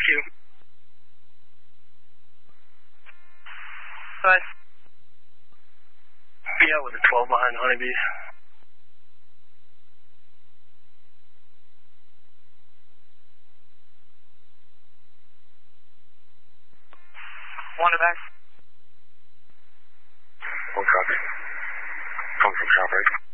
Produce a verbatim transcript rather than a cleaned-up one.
you. Bye. Yeah, with a twelve behind Honeybees. One back. One copy. Phone from shop, right?